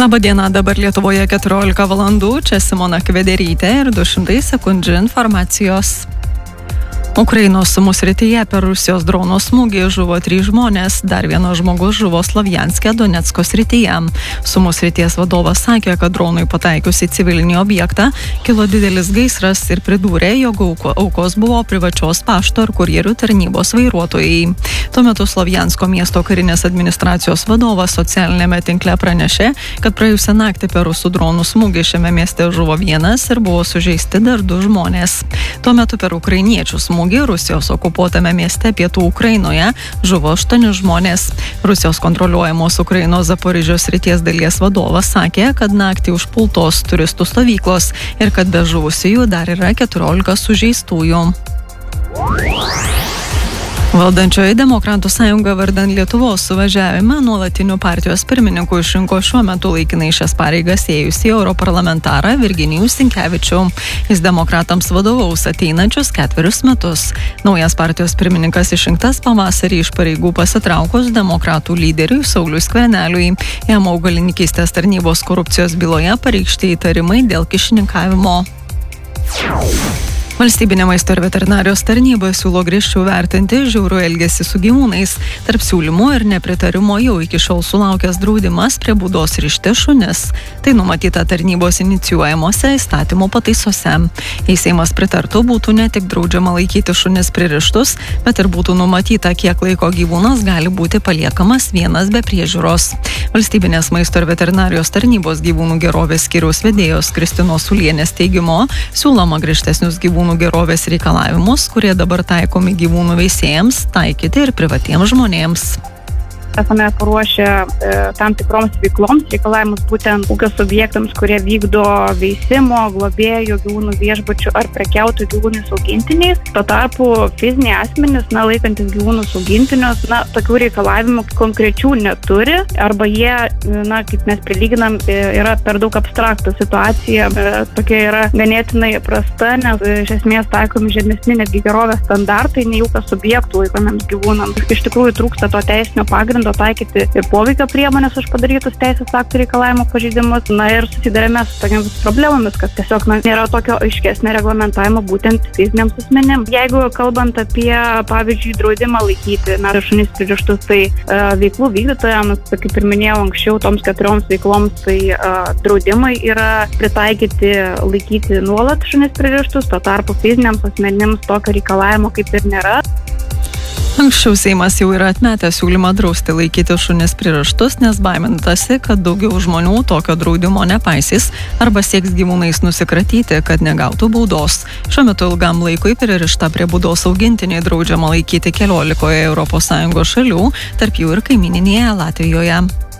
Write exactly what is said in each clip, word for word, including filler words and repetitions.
Labadiena, dabar Lietuvoje keturiolika valandų, čia Simona Kvederytė ir du šimtai sekundžių informacijos. Ukrainos Sumų srityje per Rusijos drono smūgį žuvo trys žmonės, dar vienas žmogus žuvo Slovjanske, Donecko srityje. Sumų srities vadovas sakė, kad dronui pataikius į civilinį objektą kilo didelis gaisras ir pridūrė, jog aukos buvo privačios pašto ir kurjerių tarnybos vairuotojai. Tuo metu Slovjansko miesto karinės administracijos vadovas socialinėme tinkle pranešė, kad praėjusią naktį per rusų dronų smūgį šiame mieste žuvo vienas ir buvo sužeisti dar du žmonės. Tuo metu per ukrainiečių smūgį Rusijos okupuotame mieste pietų Ukrainoje žuvo aštuoni žmonės. Rusijos kontroliuojamos Ukrainos Zaporižės srities dalies vadovas sakė, kad naktį užpultos turistų stovyklos ir kad be žuvusiųjų dar yra keturiolika sužeistųjų. Valdančioji Demokratų sąjunga vardan Lietuvos suvažiavime nuolatiniu partijos pirmininku išrinko šiuo metu laikinai šias pareigas ėjusį europarlamentarą Virginijų Sinkevičių. Jis demokratams vadovaus ateinančius ketverius metus. Naujas partijos pirmininkas išrinktas pavasarį iš pareigų pasitraukus demokratų lyderiui Sauliui Skverneliui. Jam augalininkystės tarnybos korupcijos byloje pareikšti įtarimai dėl kyšininkavimo. Valstybinė maisto ir veterinarijos tarnyba siūlo griežčiau vertinti žiaurų elgesį su gyvūnais. Tarp siūlymų ir nepritarimo jau iki šiol sulaukęs draudimas prie būdos rišti šunis. Tai numatyta tarnybos inicijuojamose įstatymų pataisose. Jei Seimas pritartų, būtų ne tik draudžiama laikyti šunis pririštus, bet ir būtų numatyta, kiek laiko gyvūnas gali būti paliekamas vienas be priežiūros. Valstybinės maisto ir veterinarijos tarnybos gyvūnų gerovės skyriaus vedėjos Kristinos Ulienės teigimu, siūloma griežtesnius gyvūnų gerovės reikalavimus, kurie dabar taikomi gyvūnų veisėjams, taikyti ir privatiems žmonėms. Esame paruošę e, tam tikroms veikloms reikalavimus būtent ūkio subjektams, kurie vykdo veisimo, globėjų, gyvūnų viešbučių ar prekiautojų gyvūnais augintiniais. Tuo tarpu fiziniai asmenys, na, laikantis gyvūnus augintinius, na, tokių reikalavimų konkrečių neturi, arba jie, na, kaip mes prilyginam, yra per daug abstraktų. Situacija e, tokia yra ganėtinai prasta, nes e, iš esmės taikomi žemesni netgi gerovės standartai nei ūkio subjektų laikomiems gyvūnams. Iš tikrųjų trūksta to teisinio pagrindo taikyti ir poveikio priemonės už padarytus teisės aktų reikalavimo pažeidimus. Na ir susidarėme su tokiamis problemomis, kad tiesiog na, nėra tokio aiškesnio reglamentavimo būtent fiziniams asmenims. Jeigu kalbant apie, pavyzdžiui, draudimą laikyti na, šunis pririštus, tai uh, veiklų vykdytojams, kaip ir minėjau anksčiau, toms keturioms veikloms, tai uh, draudimai yra pritaikyti laikyti nuolat šunis pririštus, tuo tarpu fiziniams asmenims tokio reikalavimo kaip ir nėra. Anksčiau Seimas jau yra atmetęs siūlymą drausti laikyti šunis pririštus, nes baimintasi, kad daugiau žmonių tokio draudimo nepaisys arba sieks gyvūnais nusikratyti, kad negautų baudos. Šiuo metu ilgam laikui pririštą prie būdos augintinį draudžiama laikyti keliolikoje Europos Sąjungos šalių, tarp jų ir kaimyninėje Latvijoje.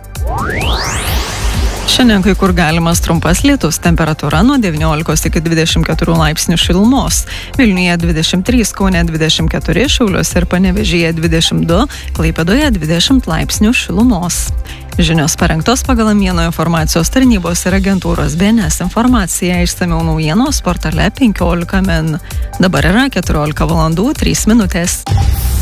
Šiandien kai kur galimas trumpas lietus, temperatūra nuo devyniolikos iki dvidešimt keturių laipsnių šilumos. Vilniuje dvidešimt trys, Kaune dvidešimt keturi, Šiauliuose ir Panevėžyje dvidešimt du, Klaipėdoje dvidešimt laipsnių šilumos. Žinios parengtos pagal Mieno informacijos tarnybos ir agentūros B N S informaciją, išsamiau naujienos portale penkiolika min. Dabar yra keturiolika valandų trys minutės.